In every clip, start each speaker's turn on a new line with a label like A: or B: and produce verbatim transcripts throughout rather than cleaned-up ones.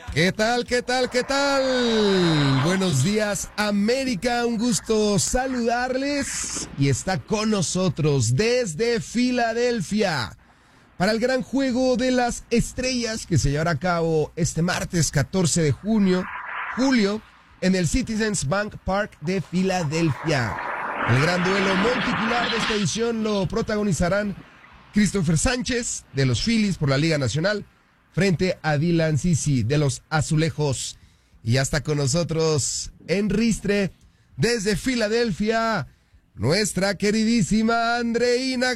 A: ¿Qué tal, qué tal, qué tal? Buenos días, América. Un gusto saludarles. Y está con nosotros desde Filadelfia para el gran juego de las estrellas que se llevará a cabo este martes catorce de junio, julio, en el Citizens Bank Park de Filadelfia. El gran duelo monticular de esta edición lo protagonizarán Christopher Sánchez de los Phillies por la Liga Nacional frente a Dylan Cease de los Azulejos. Y ya está con nosotros en Ristre desde Filadelfia nuestra queridísima Andreina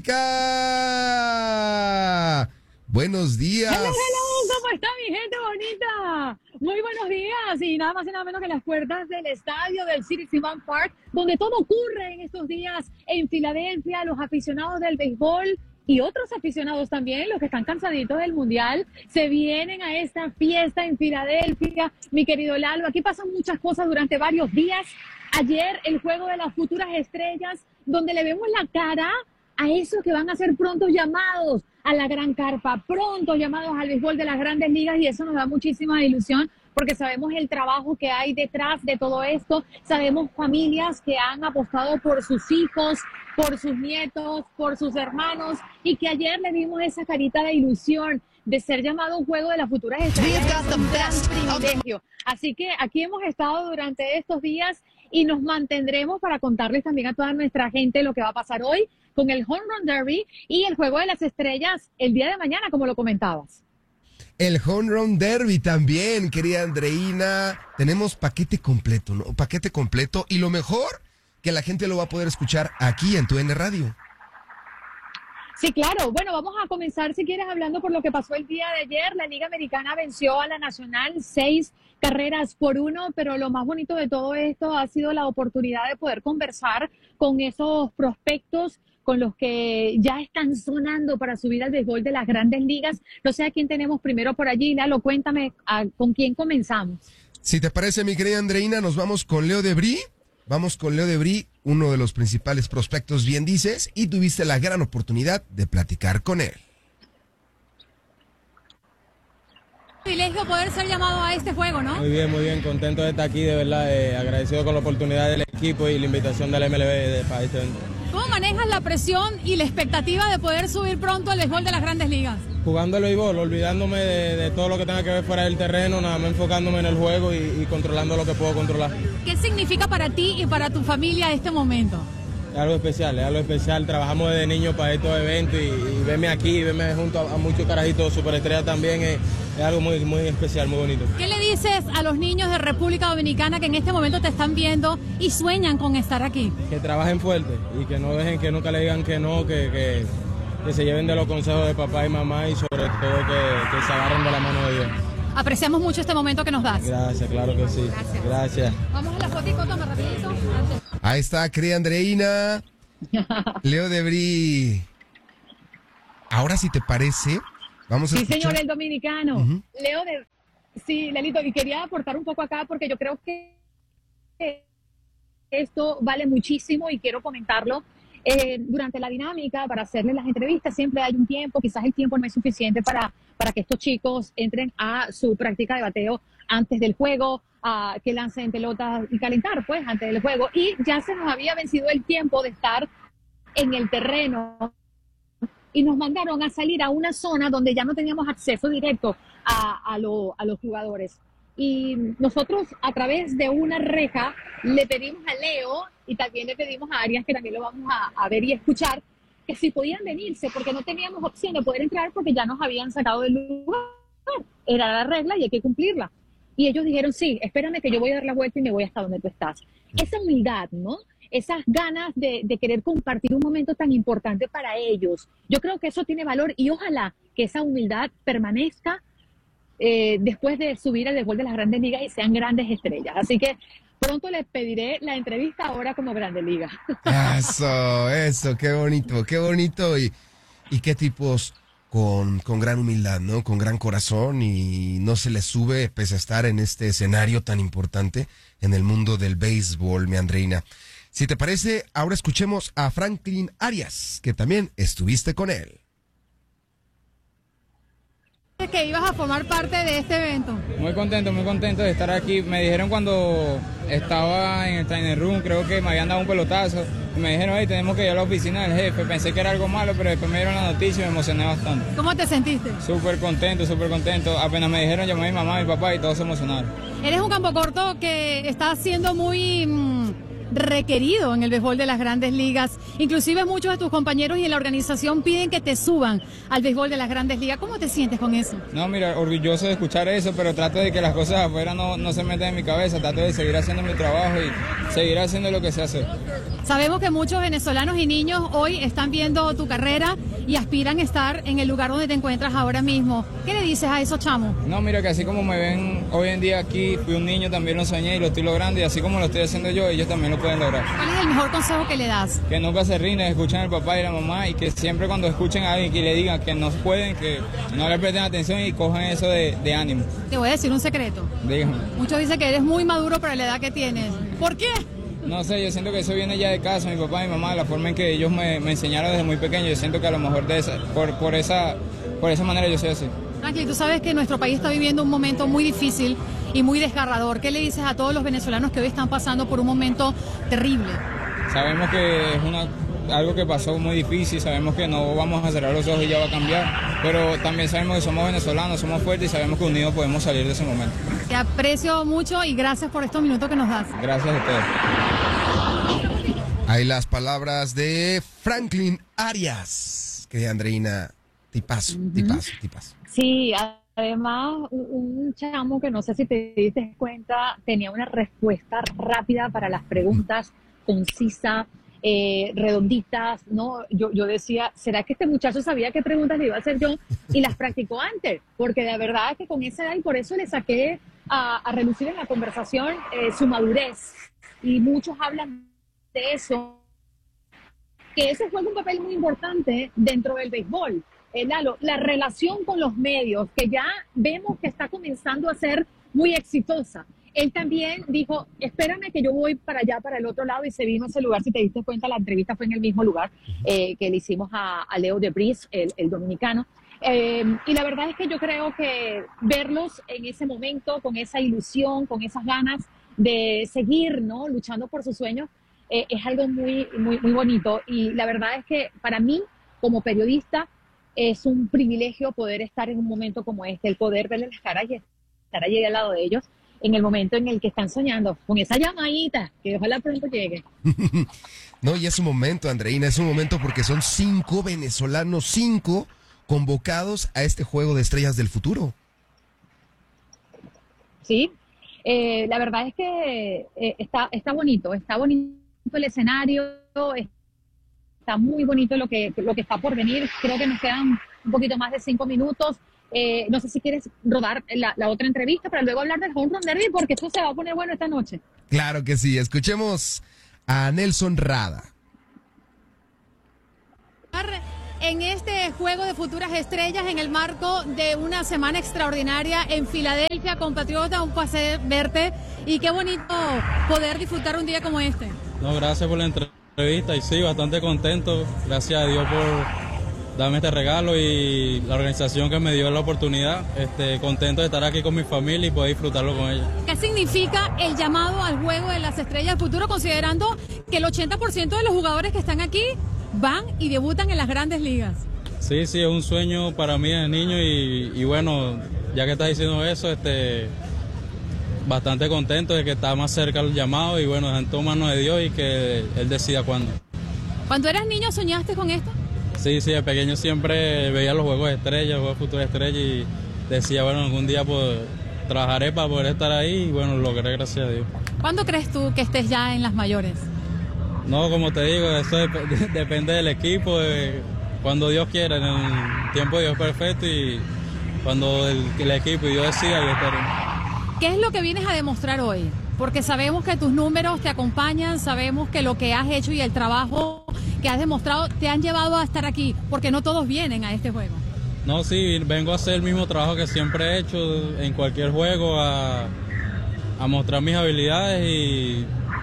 A: Gandica. Buenos días.
B: Hello, hello, ¿cómo está mi gente bonita? Muy buenos días y nada más y nada menos que las puertas del estadio del Citizens Bank Park, donde todo ocurre en estos días en Filadelfia. Los aficionados del béisbol y otros aficionados también, los que están cansaditos del mundial, se vienen a esta fiesta en Filadelfia. Mi querido Lalo, aquí pasan muchas cosas durante varios días. Ayer el juego de las futuras estrellas, donde le vemos la cara a esos que van a ser pronto llamados a la gran carpa, pronto llamados al béisbol de las grandes ligas, y eso nos da muchísima ilusión porque sabemos el trabajo que hay detrás de todo esto, sabemos familias que han apostado por sus hijos, por sus nietos, por sus hermanos, y que ayer le vimos esa carita de ilusión de ser llamado a un juego de las futuras estrellas. Es un gran privilegio. Así que aquí hemos estado durante estos días y nos mantendremos para contarles también a toda nuestra gente lo que va a pasar hoy con el Home Run Derby y el Juego de las Estrellas el día de mañana, como lo comentabas.
A: El Home Run Derby también, querida Andreina. Tenemos paquete completo, ¿no? Paquete completo. Y lo mejor, que la gente lo va a poder escuchar aquí en Tu N Radio.
B: Sí, claro. Bueno, vamos a comenzar, si quieres, hablando por lo que pasó el día de ayer. La Liga Americana venció a la Nacional seis carreras por uno, pero lo más bonito de todo esto ha sido la oportunidad de poder conversar con esos prospectos con los que ya están sonando para subir al béisbol de las grandes ligas. No sé a quién tenemos primero por allí. Lalo, cuéntame, ¿a, con quién comenzamos?
A: Si te parece, mi querida Andreina, nos vamos con Leo Debris. Vamos con Leo Debris, uno de los principales prospectos, bien dices, y tuviste la gran oportunidad de platicar con él.
C: Privilegio poder ser llamado a este juego, ¿no?
D: Muy bien, muy bien, contento de estar aquí, de verdad, eh, agradecido con la oportunidad del equipo y la invitación de la M L B de, para este evento.
C: ¿Cómo manejas la presión y la expectativa de poder subir pronto al béisbol de las grandes ligas?
D: Jugando el béisbol, olvidándome de, de todo lo que tenga que ver fuera del terreno, nada más enfocándome en el juego y, y controlando lo que puedo controlar.
C: ¿Qué significa para ti y para tu familia este momento?
D: Es algo especial, es algo especial. Trabajamos desde niño para estos eventos y, y verme aquí, verme junto a, a muchos carajitos superestrellas también es, es algo muy, muy especial, muy bonito.
C: ¿Qué le dices a los niños de República Dominicana que en este momento te están viendo y sueñan con estar aquí?
D: Que trabajen fuerte y que no dejen, que nunca le digan que no, que, que, que se lleven de los consejos de papá y mamá y sobre todo que, que se agarren de la mano de Dios.
C: Apreciamos mucho este momento que nos das.
D: Gracias, claro que sí.
C: Gracias.
D: Gracias.
C: Vamos a la fotico, toma rapidito.
A: Ahí está, querida Andreina. Leo Debris. Ahora, si te parece, vamos a
B: Sí,
A: escuchar.
B: señor, el dominicano.
A: Uh-huh.
B: Leo de... Sí, Lelito, y quería aportar un poco acá porque yo creo que esto vale muchísimo y quiero comentarlo. Eh, durante la dinámica, para hacerles las entrevistas, siempre hay un tiempo, quizás el tiempo no es suficiente para, para que estos chicos entren a su práctica de bateo antes del juego, a que lancen pelotas y calentar, pues, antes del juego. Y ya se nos había vencido el tiempo de estar en el terreno y nos mandaron a salir a una zona donde ya no teníamos acceso directo a, a, lo, a los jugadores. Y nosotros, a través de una reja, le pedimos a Leo y también le pedimos a Arias, que también lo vamos a, a ver y escuchar, que si podían venirse, porque no teníamos opción de poder entrar porque ya nos habían sacado del lugar. Era la regla y hay que cumplirla. Y ellos dijeron, sí, espérame que yo voy a dar la vuelta y me voy hasta donde tú estás. Esa humildad, ¿no? Esas ganas de, de querer compartir un momento tan importante para ellos. Yo creo que eso tiene valor y ojalá que esa humildad permanezca eh, después de subir al béisbol de las grandes ligas y sean grandes estrellas. Así que pronto les pediré la entrevista ahora como Grandes Ligas.
A: Eso, eso, qué bonito, qué bonito. Y, y qué tipos con, con gran humildad, ¿no? Con gran corazón y no se les sube pese a estar en este escenario tan importante en el mundo del béisbol, mi Andreina. Si te parece, ahora escuchemos a Franklin Arias, que también estuviste con él.
C: Que que ibas a formar parte de este evento?
E: Muy contento, muy contento de estar aquí. Me dijeron cuando estaba en el trainer room, creo que me habían dado un pelotazo, y me dijeron, hey, tenemos que ir a la oficina del jefe. Pensé que era algo malo, pero después me dieron la noticia y me emocioné bastante.
C: ¿Cómo te sentiste?
E: Súper contento, súper contento. Apenas me dijeron, llamé a mi mamá, a mi papá y todos se emocionaron.
C: Eres un campo corto que está siendo muy mmm, requerido en el béisbol de las grandes ligas. Inclusive muchos de tus compañeros y en la organización piden que te suban al béisbol de las grandes ligas. ¿Cómo te sientes con eso?
E: No, mira, orgulloso de escuchar eso, pero trato de que las cosas afuera no, no se metan en mi cabeza. Trato de seguir haciendo mi trabajo y seguir haciendo lo que sé hacer.
C: Sabemos que muchos venezolanos y niños hoy están viendo tu carrera y aspiran a estar en el lugar donde te encuentras ahora mismo. ¿Qué le dices a esos chamos?
E: No, mira, que así como me ven hoy en día aquí, fui un niño, también lo soñé y lo estoy logrando, y así como lo estoy haciendo yo, ellos también lo pueden lograr.
C: ¿Cuál es el mejor consejo que le das?
E: Que nunca se rinden, escuchen al papá y la mamá, y que siempre cuando escuchen a alguien que le digan que no pueden, que no le presten atención y cojan eso de, de ánimo.
C: Te voy a decir un secreto.
E: Dígame.
C: Muchos dicen que eres muy maduro para la edad que tienes. ¿Por qué?
E: No sé, yo siento que eso viene ya de casa, mi papá y mi mamá, la forma en que ellos me, me enseñaron desde muy pequeño. Yo siento que a lo mejor de esa, por, por, esa, por esa manera yo soy así.
C: Franklin, tú sabes que nuestro país está viviendo un momento muy difícil y muy desgarrador. ¿Qué le dices a todos los venezolanos que hoy están pasando por un momento terrible?
E: Sabemos que es una, algo que pasó muy difícil, sabemos que no vamos a cerrar los ojos y ya va a cambiar, pero también sabemos que somos venezolanos, somos fuertes y sabemos que unidos podemos salir de ese momento.
C: Te aprecio mucho y gracias por estos minutos que nos das.
E: Gracias a ustedes.
A: Ahí las palabras de Franklin Arias, que Andreina, tipazo, uh-huh. tipazo, tipazo.
B: Sí, además un, un chamo que no sé si te diste cuenta, tenía una respuesta rápida para las preguntas, concisa, eh, redonditas, ¿no? Yo, yo decía, ¿será que este muchacho sabía qué preguntas le iba a hacer yo? Y las practicó antes, porque de verdad es que con esa edad, y por eso le saqué a, a relucir en la conversación eh, su madurez. Y muchos hablan de eso, que eso juega un papel muy importante dentro del béisbol. Eh, Lalo, la relación con los medios, que ya vemos que está comenzando a ser muy exitosa. Él también dijo, espérame que yo voy para allá, para el otro lado, y se vino a ese lugar. Si te diste cuenta, la entrevista fue en el mismo lugar eh, que le hicimos a, a Leo Debris, el, el dominicano. Eh, y la verdad es que yo creo que verlos en ese momento, con esa ilusión, con esas ganas de seguir, ¿no?, luchando por sus sueños, eh, es algo muy, muy, muy bonito. Y la verdad es que para mí, como periodista, es un privilegio poder estar en un momento como este, el poder verle las caras y estar allí al lado de ellos en el momento en el que están soñando, con esa llamadita, que ojalá pronto llegue.
A: No, y es un momento, Andreina, es un momento porque son cinco venezolanos, cinco convocados a este Juego de Estrellas del Futuro.
B: Sí, eh, la verdad es que eh, está, está bonito, está bonito el escenario, está muy bonito lo que, lo que está por venir. Creo que nos quedan un poquito más de cinco minutos. Eh, no sé si quieres rodar la, la otra entrevista para luego hablar del Home Run Derby, porque esto se va a poner bueno esta noche.
A: Claro que sí. Escuchemos a Nelson Rada.
C: En este Juego de Futuras Estrellas, en el marco de una semana extraordinaria en Filadelfia, compatriota, un placer verte y qué bonito poder disfrutar un día como este.
D: No, gracias por la entrevista y sí, bastante contento. Gracias a Dios por darme este regalo y la organización que me dio la oportunidad. Este, contento de estar aquí con mi familia y poder disfrutarlo con ella.
C: ¿Qué significa el llamado al Juego de las Estrellas del Futuro, considerando que el ochenta por ciento de los jugadores que están aquí van y debutan en las grandes ligas?
D: Sí, sí, es un sueño para mí de niño y, y bueno, ya que estás diciendo eso, este, bastante contento de que está más cerca el llamado y bueno, en todas manos de Dios y que Él decida cuándo.
C: ¿Cuando eras niño soñaste con esto?
D: Sí, sí, de pequeño siempre veía los Juegos de Estrellas, los Juegos de Futuras Estrellas y decía, bueno, algún día pues, trabajaré para poder estar ahí y bueno, lo logré, gracias a Dios.
C: ¿Cuándo crees tú que estés ya en las mayores?
D: No, como te digo, eso dep depende del equipo, de cuando Dios quiera, en el tiempo de Dios perfecto y cuando el, el equipo y Dios decida, yo estaré.
C: ¿Qué es lo que vienes a demostrar hoy? Porque sabemos que tus números te acompañan, sabemos que lo que has hecho y el trabajo que has demostrado te han llevado a estar aquí, porque no todos vienen a este juego.
D: No, sí, vengo a hacer el mismo trabajo que siempre he hecho en cualquier juego, a, a mostrar mis habilidades y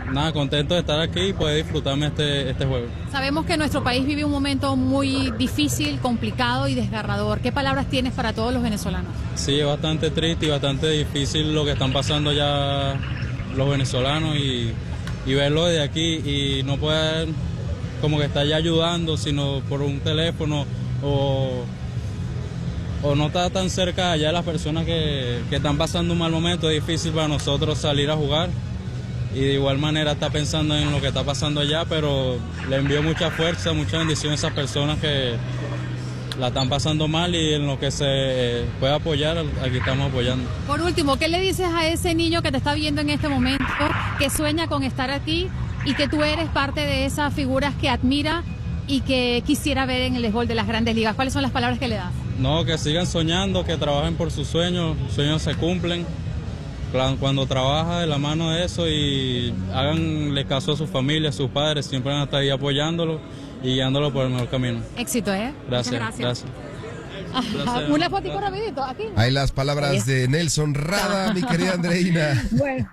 D: nada, contento de estar aquí y poder disfrutarme este, este juego.
C: Sabemos que nuestro país vive un momento muy difícil, complicado y desgarrador. ¿Qué palabras tienes para todos los venezolanos?
D: Sí, es bastante triste y bastante difícil lo que están pasando ya los venezolanos y, y verlo desde aquí y no poder como que estar ya ayudando, sino por un teléfono o, o no estar tan cerca allá de las personas que, que están pasando un mal momento. Es difícil para nosotros salir a jugar y de igual manera está pensando en lo que está pasando allá, pero le envío mucha fuerza, mucha bendición a esas personas que la están pasando mal y en lo que se puede apoyar, aquí estamos apoyando.
C: Por último, ¿qué le dices a ese niño que te está viendo en este momento, que sueña con estar aquí y que tú eres parte de esas figuras que admira y que quisiera ver en el béisbol de las Grandes Ligas? ¿Cuáles son las palabras que le das?
D: No, que sigan soñando, que trabajen por sus sueños, los sueños se cumplen. Cuando trabaja de la mano de eso y háganle caso a sus familias, a sus padres, siempre van a estar ahí apoyándolo y guiándolo por el mejor camino.
C: Éxito, ¿eh?
D: Gracias,
C: Muchas gracias.
D: gracias.
C: Ajá, una fotico rapidito, aquí.
A: Hay las palabras de Nelson Rada, mi querida Andreina.
B: Bueno.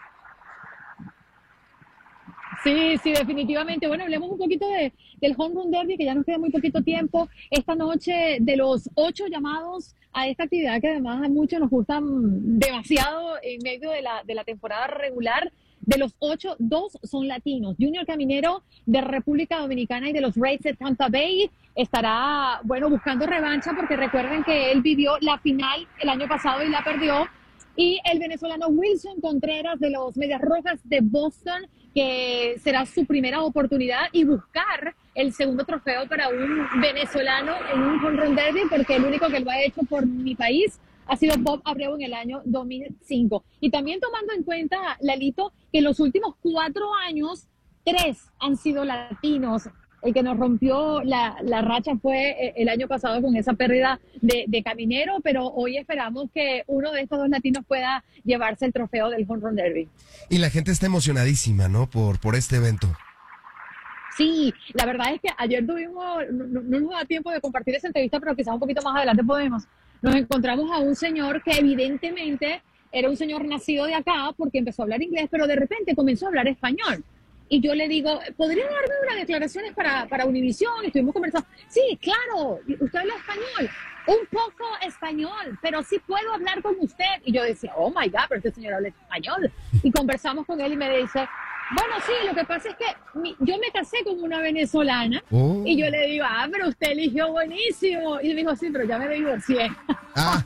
B: Sí, sí, definitivamente. Bueno, hablemos un poquito de, del Home Run Derby, que ya nos queda muy poquito tiempo. Esta noche, de los ocho llamados a esta actividad, que además a muchos nos gustan demasiado en medio de la, de la temporada regular, de los ocho, dos son latinos. Junior Caminero de República Dominicana y de los Rays de Tampa Bay estará, bueno, buscando revancha, porque recuerden que él vivió la final el año pasado y la perdió. Y el venezolano Wilson Contreras de los Medias Rojas de Boston, que será su primera oportunidad y buscar el segundo trofeo para un venezolano en un home run derby, porque el único que lo ha hecho por mi país ha sido Bob Abreu en el año dos mil cinco. Y también tomando en cuenta, Lalito, que en los últimos cuatro años, tres han sido latinos. El que nos rompió la, la racha fue el año pasado con esa pérdida de, de Caminero, pero hoy esperamos que uno de estos dos latinos pueda llevarse el trofeo del Home Run Derby.
A: Y la gente está emocionadísima, ¿no? Por, por este evento.
B: Sí, la verdad es que ayer tuvimos, no, no, no nos da tiempo de compartir esa entrevista, pero quizás un poquito más adelante podemos. Nos encontramos a un señor que evidentemente era un señor nacido de acá porque empezó a hablar inglés, pero de repente comenzó a hablar español. Y yo le digo, ¿podría darme unas declaraciones para, para Univisión? Estuvimos conversando. Sí, claro, usted habla español. Un poco español, pero sí puedo hablar con usted. Y yo decía, oh my God, pero este señor habla español. Y conversamos con él y me dice, bueno, sí, lo que pasa es que mi, yo me casé con una venezolana. Oh. Y yo le digo, ah, pero usted eligió buenísimo. Y él me dijo, sí, pero ya me divorcié. Ah.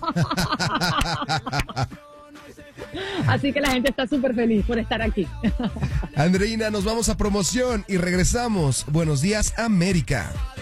B: Así que la gente está súper feliz por estar aquí.
A: Andreina, nos vamos a promoción y regresamos. Buenos días, América.